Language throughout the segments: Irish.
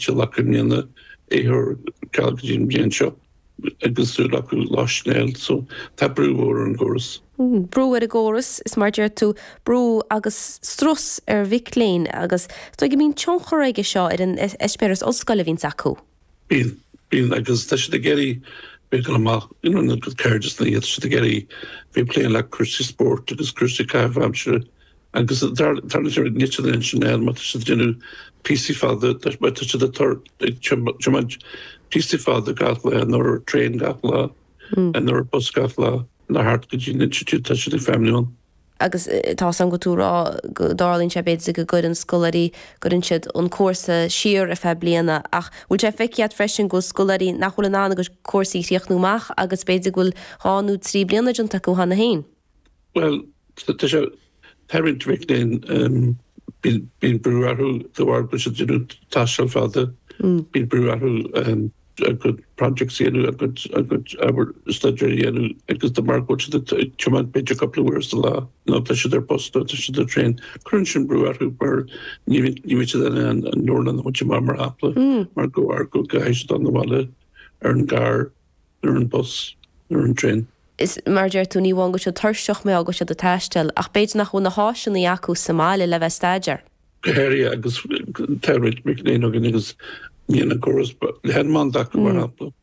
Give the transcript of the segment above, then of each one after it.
se lacrimniana her calgin bien agus tú lacu láisnéil so tá brúhór an goras. Brú ar a góras is mar tú brú agus strus ar bhicléin agus tó go mín tionchar aige seo ar an espéras osscoil a bhín acu. Bín agus tá si de geirí be go amach in go ceirdes na iad si de geirí bhí pléin le cursí sport agus cursí caibhamse agus tarna sé nite in sinnéil má si genú PC fada tá si de PC fada gatla nor train gatla and nor bus gatla na hart go dtín institute tá si de family. Agus tá an go túrá dálinn se béid go good an scolarí gorin siad an cuasa siar a fe bliana ach bhfuil sé feicead freisin go scolarí nachhfuil an ná agus cuasaí riochtnúach agus béidir goil háú trí bliana an take hanna hain. Well, tá sé parent viclin bín breúarú dohar go sé dú táisiil fada bín breúarú a good project séú a good stadiréú agus de mar go chuman beidir couple of years lá ná tá si ar post tá si de train crunsin breúarú mar ní an Norland wat mar hapla mar go gaéis an bhile ar an gar ar an bus ar an train. Is marger tú níháin go se thuirseach mé agus se do taistel ach beidir nach chun na háisina acu Somália le bheith staidir. Gohéir agus teid mé agus níana choras le hen man da mar hapla.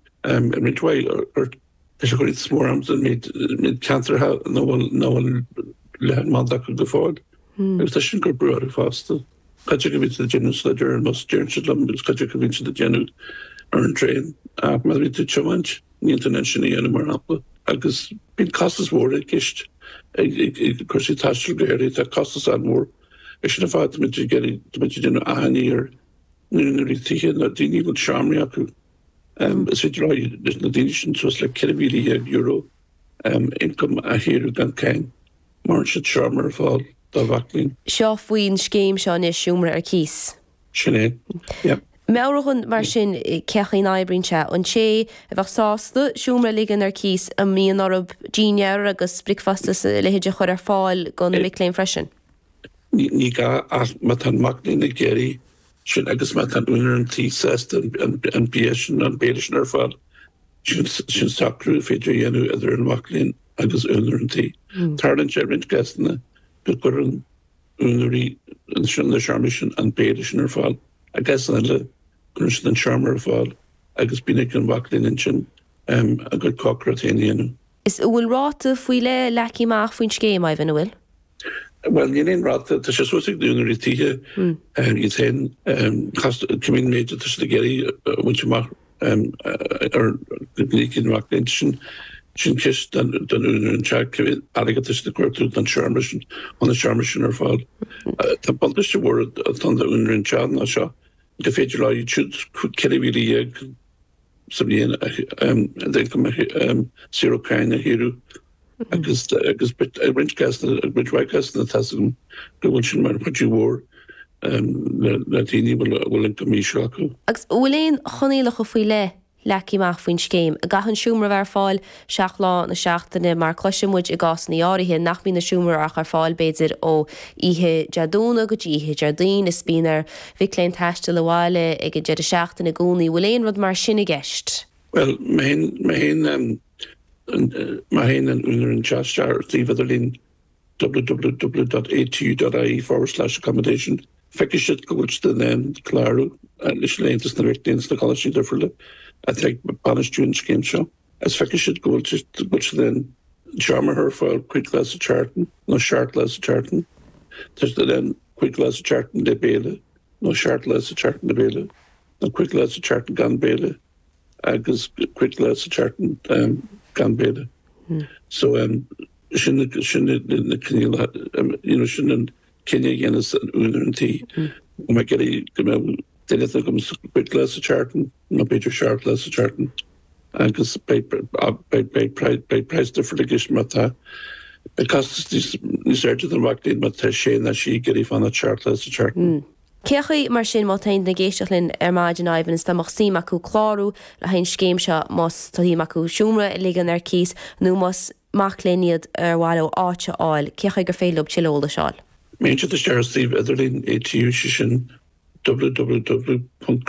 Ritway is go smórams an mid cancer ha no le hen man da go fád. Gus tá sin gur breúar fásta. Caite go ví de genú sleidir an mas Jeanlam gus caite go ví de genú ar an train me ví tú chomant ní internationally an mar hapla. Agus bín costas mór a gist chusí taistil gohéir a costas an mór. Is sin a fád mit genú ahaní ar nuí tíhe na daoine go seaamí acu. Is fit roi na daine sin sos le €100,000 income a hiú gan céin mar si seaamar fáil dá bhalín. Seo faoin scéim seán is siúmra ar cís. Sinné, yeah. Meachchan mar sin cechaí naibrinse an sé a bheith sásta siúmra ligan ar cís a míon orb dínear agus bricfastas lehéidir chuir ar fáil go na bhicléin freisin. Ní ga ach ma tan maclín na géirí sin agus ma tan unar an tí sest an bísin an béidir ar fáil sin sacrú féidir dhéanú idir an maclín agus unar an tí. Tarlan sé rint gasna go gur an unarí an sin le seaamisi an béidir ar fáil a gasna le gunn an seaamar fáil agus bínig an maclín in sin a go cochra dhéanú. Is bhfuil ráta faoi le lecí máach faoin scéim a bhfuil bhfuil? Well, ní ráta tá sé súsigh dúnar í títhe í ten cumín méidir tá de géirí bhaintach ar gonícin maclín sin kist den únar an teag agad is de cuairú an seaamisi an na seaamisi ar fáil. Tá baliste bhór tan de únar an tead ná seo go féidir lá siúd ceirhí sa blion sirócáin a hiú. agus rintcast na tasm go sin mar putí war na tíní bhfuil go mí seo acu. Agus bhfuil chonéile go faoi lecí máach faoin scéim a gahan siúmra bhar fáil seach lá na seachtainna mar cluisimuid i gás na áirithe nach bhí na siúmra ach ar fáil béidir ó ihe deadúna go dtí Jardín is bínar bhicléin taiste le bháile ag go dead a seachtainna gúnaí bhfuil rud mar sinna gceist. Well, ma hen an unar an chastar tífadalín www.atu.ie/accommodation fekisit goúst den klaru lis leintas na virtins na college derfurle a te banistún céim seo. As fekisit goúlt den charmer her fáil quick glass of chartan no shart glass of chartan. Tus den quick glass of chartan de béle no shart glass of chartan de béle no quick glass of chartan gan béle agus quick glass of chartan gan béle. So sin na cníl sin an cinenne ghéananas an únar an tí me geirí go déine gom quick glass of chartan no beidir shart glass of chartan agus bei price different mata because ní séidir an bhaiclín mat sé na sí geirí fan a shart glass of chartan. Cechaí mar sin má tain na géisteachlinn ar maidin aibhann is tamach sí acu chlárú le hain scéim seo más taí acu siúmra ligan ar cís nó más macléiniad ar bháil áte áil cecha gur féilób tilóla seáil. Méinte de Steve Ederlin ATU sin www.